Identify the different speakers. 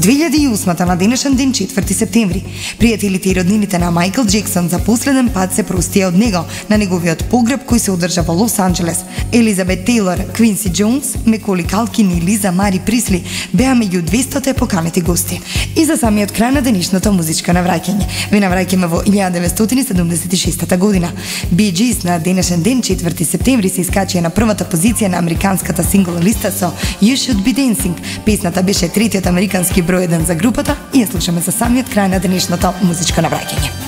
Speaker 1: 2008 на денешен ден 4 септември, пријателите и роднините на Майкл Джексон за последен пат се простија од него на неговиот погреб кој се одржа во Лос Анџелес. Елизабет Тейлор, Квинси Джонс, Меколи Калкин и Лиза Мари Присли беа меѓу 200 поканети гости. И за самиот крај на денешното музичко навраќање. Ви навраќаме во 1976 година. Bee Gees на денешен ден 4 септември се искачија на првата позиција на американската сингл листа со You Should Be Dancing. Песната беше третиот американски број 1 за групата и ја слушаме за самиот крај на денешното музичко навраќање.